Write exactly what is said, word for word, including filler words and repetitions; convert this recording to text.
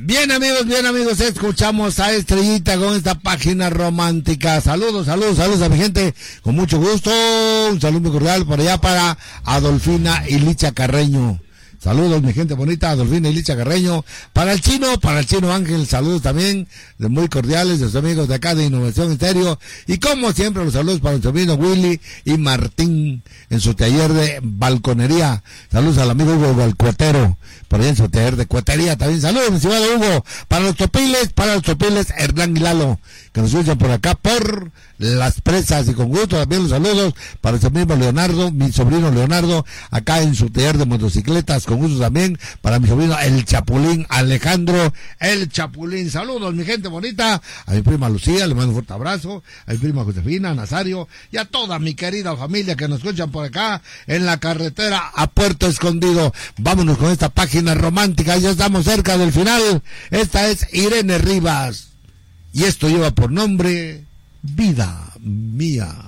Bien amigos, bien amigos, escuchamos a Estrellita con esta página romántica. Saludos, saludos, saludos a mi gente, con mucho gusto. Un saludo muy cordial por allá para Adolfina y Licha Carreño. Saludos, mi gente bonita, Adolfina y Licha Carreño. Para el chino, para el chino Ángel, saludos también, de muy cordiales, de sus amigos de acá de Innovación Estéreo. Y como siempre, los saludos para nuestro amigo Willy y Martín en su taller de balconería. Saludos al amigo Hugo del Cuetero, por allá en su taller de cuetería también. Saludos, mi estimado Hugo. Para los topiles, para los topiles, Hernán y Lalo, que nos escuchan por acá, por Las Presas. Y con gusto también los saludos para su mismo Leonardo, mi sobrino Leonardo, acá en su taller de motocicletas. Con gusto también para mi sobrino el Chapulín, Alejandro el Chapulín. Saludos, mi gente bonita, a mi prima Lucía, le mando un fuerte abrazo, a mi prima Josefina, a Nazario y a toda mi querida familia que nos escuchan por acá en la carretera a Puerto Escondido. Vámonos con esta página romántica, ya estamos cerca del final. Esta es Irene Rivas y esto lleva por nombre Vida Mía.